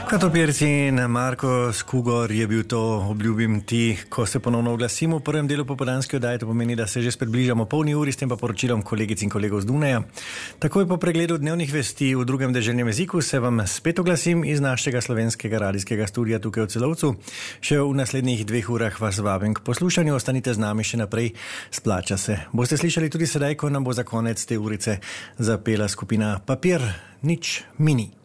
Katopirci in Marko Skugor je bil to, obljubim ti, ko se ponovno oglasimo v prvem delu popoldanske oddaje. To pomeni, da se že spet bližamo polni uri, s tem pa poročilom kolegic in kolegov z Dunaja. Takoj po pregledu dnevnih vesti v drugem deželnem jeziku se vam spet oglasim iz našega slovenskega radijskega studia tukaj v Celovcu. Še v naslednjih 2 urah vas vabim k poslušanju, ostanite z nami še naprej, splača se. Boste slišali tudi sedaj, ko nam bo za konec te urice zapela skupina Papir, nič mini.